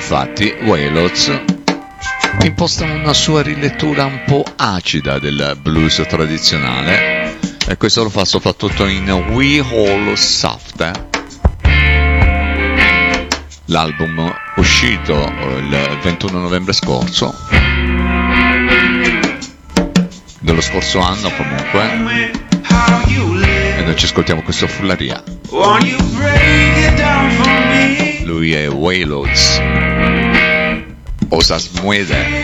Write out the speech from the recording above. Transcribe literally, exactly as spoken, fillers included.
infatti Wailots impostano una sua rilettura un po' acida del blues tradizionale, e questo lo fa soprattutto in We All Soft, l'album uscito il ventuno novembre scorso, dello scorso anno comunque, e noi ci ascoltiamo questo Fullaria. Lui è Wailots, Osas Muede.